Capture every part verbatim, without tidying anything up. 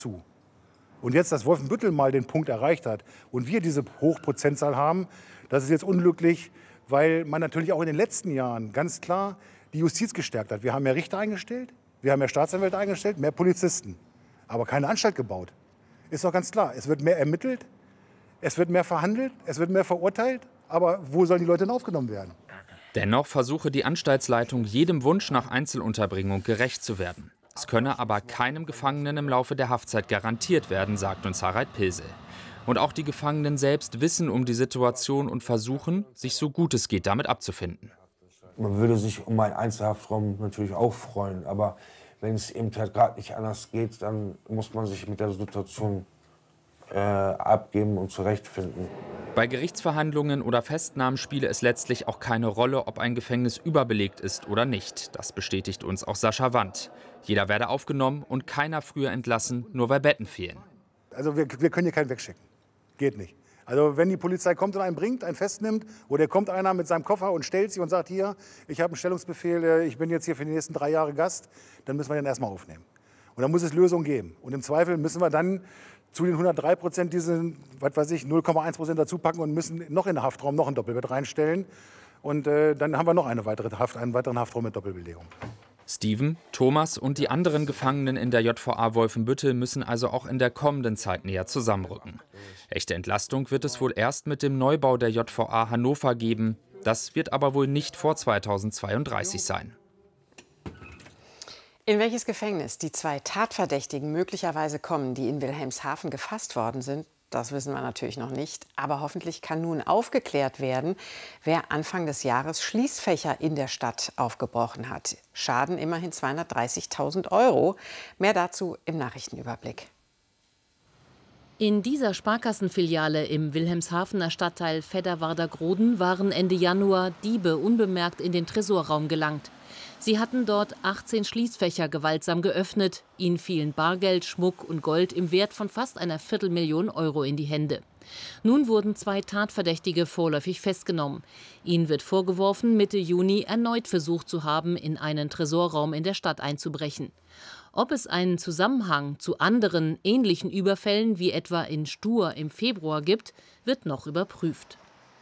zu. Und jetzt, dass Wolfenbüttel mal den Punkt erreicht hat und wir diese Hochprozentzahl haben, das ist jetzt unglücklich, weil man natürlich auch in den letzten Jahren ganz klar die Justiz gestärkt hat. Wir haben mehr Richter eingestellt, wir haben mehr Staatsanwälte eingestellt, mehr Polizisten, aber keine Anstalt gebaut. Ist doch ganz klar, es wird mehr ermittelt, es wird mehr verhandelt, es wird mehr verurteilt, aber wo sollen die Leute denn aufgenommen werden? Dennoch versuche die Anstaltsleitung, jedem Wunsch nach Einzelunterbringung gerecht zu werden. Es könne aber keinem Gefangenen im Laufe der Haftzeit garantiert werden, sagt uns Harald Pilsel. Und auch die Gefangenen selbst wissen um die Situation und versuchen, sich so gut es geht damit abzufinden. Man würde sich um einen Einzelhaftraum natürlich auch freuen, aber wenn es eben halt gerade nicht anders geht, dann muss man sich mit der Situation äh, abgeben und zurechtfinden. Bei Gerichtsverhandlungen oder Festnahmen spiele es letztlich auch keine Rolle, ob ein Gefängnis überbelegt ist oder nicht. Das bestätigt uns auch Sascha Wandt. Jeder werde aufgenommen und keiner früher entlassen, nur weil Betten fehlen. Also wir, wir können hier keinen wegschicken. Geht nicht. Also wenn die Polizei kommt und einen bringt, einen festnimmt, oder kommt einer mit seinem Koffer und stellt sich und sagt, hier, ich habe einen Stellungsbefehl, ich bin jetzt hier für die nächsten drei Jahre Gast, dann müssen wir den erstmal aufnehmen. Und dann muss es Lösungen geben. Und im Zweifel müssen wir dann zu den hundertdrei Prozent diesen, was weiß ich, null Komma eins Prozent dazu packen und müssen noch in den Haftraum noch ein Doppelbett reinstellen. Und äh, dann haben wir noch eine weitere Haft, einen weiteren Haftraum mit Doppelbelegung. Steven, Thomas und die anderen Gefangenen in der J V A Wolfenbüttel müssen also auch in der kommenden Zeit näher zusammenrücken. Echte Entlastung wird es wohl erst mit dem Neubau der J V A Hannover geben. Das wird aber wohl nicht vor zweitausendzweiunddreißig sein. In welches Gefängnis die zwei Tatverdächtigen möglicherweise kommen, die in Wilhelmshaven gefasst worden sind, das wissen wir natürlich noch nicht. Aber hoffentlich kann nun aufgeklärt werden, wer Anfang des Jahres Schließfächer in der Stadt aufgebrochen hat. Schaden immerhin zweihundertdreißigtausend Euro. Mehr dazu im Nachrichtenüberblick. In dieser Sparkassenfiliale im Wilhelmshavener Stadtteil Fedderwarder-Groden waren Ende Januar Diebe unbemerkt in den Tresorraum gelangt. Sie hatten dort achtzehn Schließfächer gewaltsam geöffnet. Ihnen fielen Bargeld, Schmuck und Gold im Wert von fast einer Viertelmillion Euro in die Hände. Nun wurden zwei Tatverdächtige vorläufig festgenommen. Ihnen wird vorgeworfen, Mitte Juni erneut versucht zu haben, in einen Tresorraum in der Stadt einzubrechen. Ob es einen Zusammenhang zu anderen ähnlichen Überfällen wie etwa in Stur im Februar gibt, wird noch überprüft.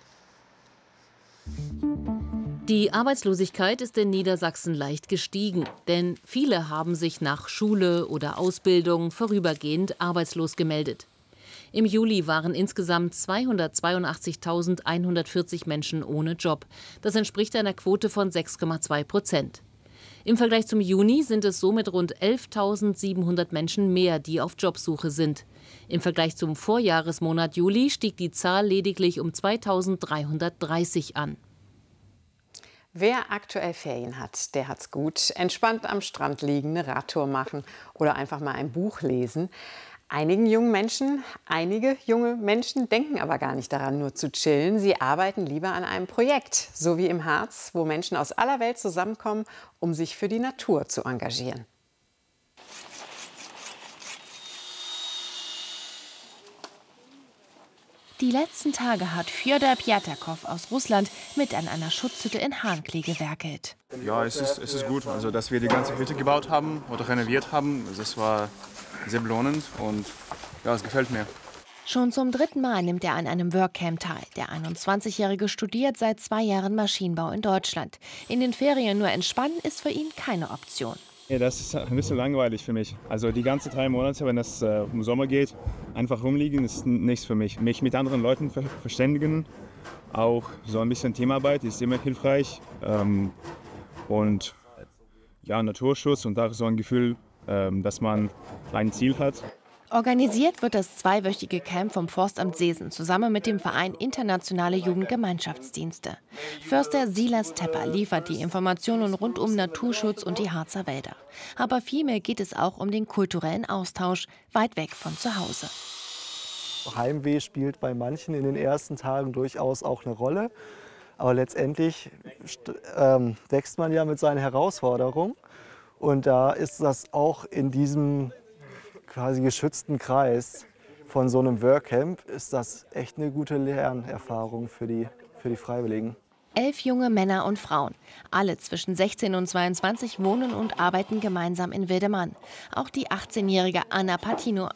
Die Arbeitslosigkeit ist in Niedersachsen leicht gestiegen, denn viele haben sich nach Schule oder Ausbildung vorübergehend arbeitslos gemeldet. Im Juli waren insgesamt zweihundertzweiundachtzigtausendeinhundertvierzig Menschen ohne Job. Das entspricht einer Quote von sechs Komma zwei Prozent. Im Vergleich zum Juni sind es somit rund elftausendsiebenhundert Menschen mehr, die auf Jobsuche sind. Im Vergleich zum Vorjahresmonat Juli stieg die Zahl lediglich um zweitausenddreihundertdreißig an. Wer aktuell Ferien hat, der hat's gut. Entspannt am Strand liegen, eine Radtour machen oder einfach mal ein Buch lesen. Einigen jungen Menschen, einige junge Menschen denken aber gar nicht daran, nur zu chillen. Sie arbeiten lieber an einem Projekt, so wie im Harz, wo Menschen aus aller Welt zusammenkommen, um sich für die Natur zu engagieren. Die letzten Tage hat Fjodor Pjatakov aus Russland mit an einer Schutzhütte in Hanklee gewerkelt. Ja, es ist, es ist gut, also, dass wir die ganze Hütte gebaut haben oder renoviert haben. Das war sehr belohnend und ja, es gefällt mir. Schon zum dritten Mal nimmt er an einem Workcamp teil. Der einundzwanzigjährige studiert seit zwei Jahren Maschinenbau in Deutschland. In den Ferien nur entspannen ist für ihn keine Option. Ja, das ist ein bisschen langweilig für mich. Also die ganzen drei Monate, wenn es äh, um Sommer geht, einfach rumliegen, ist nichts für mich. Mich mit anderen Leuten ver verständigen, auch so ein bisschen Teamarbeit ist immer hilfreich. Ähm, und ja, Naturschutz und auch so ein Gefühl, ähm, dass man ein Ziel hat. Organisiert wird das zweiwöchige Camp vom Forstamt Seesen zusammen mit dem Verein Internationale Jugendgemeinschaftsdienste. Förster Silas Tepper liefert die Informationen rund um Naturschutz und die Harzer Wälder. Aber vielmehr geht es auch um den kulturellen Austausch, weit weg von zu Hause. Heimweh spielt bei manchen in den ersten Tagen durchaus auch eine Rolle. Aber letztendlich ähm, wächst man ja mit seinen Herausforderungen. Und da ist das auch in diesem quasi geschützten Kreis von so einem Workcamp ist das echt eine gute Lernerfahrung für die, für die Freiwilligen. Elf junge Männer und Frauen, alle zwischen sechzehn und zweiundzwanzig, wohnen und arbeiten gemeinsam in Wiedemann. Auch die achtzehnjährige Anna Patino